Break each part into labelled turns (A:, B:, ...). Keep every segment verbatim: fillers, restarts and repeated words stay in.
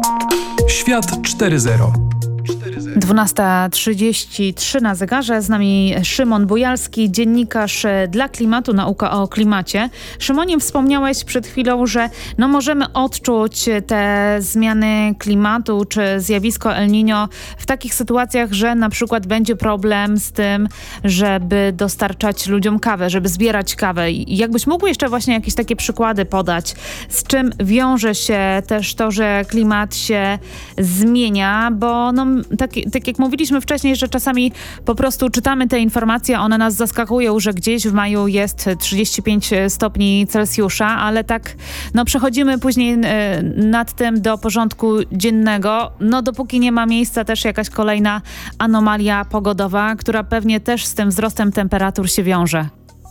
A: Świat cztery zero.
B: dwunasta trzydzieści trzy na zegarze. Z nami Szymon Bujalski, dziennikarz dla Klimatu, Nauka o klimacie. Szymonie, wspomniałeś przed chwilą, że no możemy odczuć te zmiany klimatu czy zjawisko El Niño w takich sytuacjach, że na przykład będzie problem z tym, żeby dostarczać ludziom kawę, żeby zbierać kawę. I jakbyś mógł jeszcze właśnie jakieś takie przykłady podać, z czym wiąże się też to, że klimat się zmienia, bo no tak Tak jak mówiliśmy wcześniej, że czasami po prostu czytamy te informacje, one nas zaskakują, że gdzieś w maju jest trzydzieści pięć stopni Celsjusza, ale tak no przechodzimy później nad tym do porządku dziennego, no dopóki nie ma miejsca też jakaś kolejna anomalia pogodowa, która pewnie też z tym wzrostem temperatur się wiąże.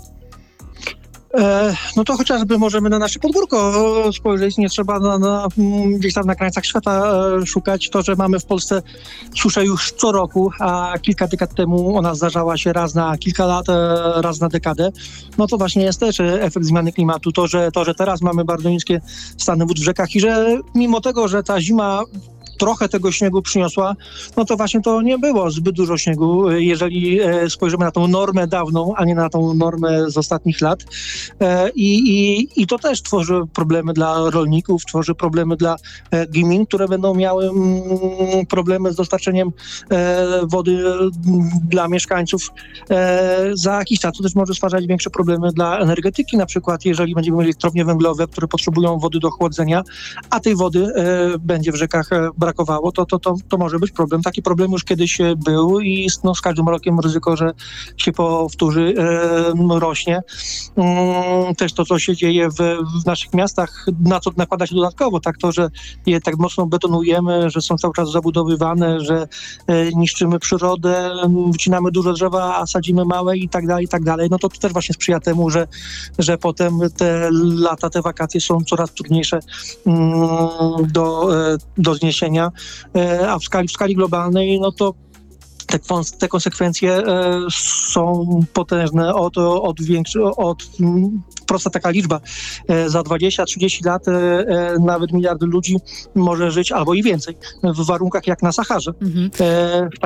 C: No to chociażby możemy na nasze podwórko spojrzeć, nie trzeba na, na, gdzieś tam na krańcach świata szukać. To, że mamy w Polsce suszę już co roku, a kilka dekad temu ona zdarzała się raz na kilka lat, raz na dekadę, no to właśnie jest też efekt zmiany klimatu. To, że, to, że teraz mamy bardzo niskie stany wód w rzekach i że mimo tego, że ta zima trochę tego śniegu przyniosła, no to właśnie to nie było zbyt dużo śniegu, jeżeli spojrzymy na tą normę dawną, a nie na tą normę z ostatnich lat. I, i, i to też tworzy problemy dla rolników, tworzy problemy dla gmin, które będą miały problemy z dostarczeniem wody dla mieszkańców. Za jakiś czas to też może stwarzać większe problemy dla energetyki, na przykład jeżeli będziemy mieli elektrownie węglowe, które potrzebują wody do chłodzenia, a tej wody będzie w rzekach brakowało. brakowało, to, to, to, to może być problem. Taki problem już kiedyś był i no, z każdym rokiem ryzyko, że się powtórzy, e, rośnie. E, też to, co się dzieje w, w naszych miastach, na co nakłada się dodatkowo, tak to, że je tak mocno betonujemy, że są cały czas zabudowywane, że e, niszczymy przyrodę, wycinamy dużo drzewa, a sadzimy małe i tak dalej, i tak dalej. No to, to też właśnie sprzyja temu, że, że potem te lata, te wakacje są coraz trudniejsze mm, do, do zniesienia. A w skali, w skali globalnej, no to te, te konsekwencje e, są potężne od, od większych, od prosta taka liczba. E, za dwadzieścia trzydzieści lat e, nawet miliardy ludzi może żyć albo i więcej w warunkach jak na Saharze. Mhm. E,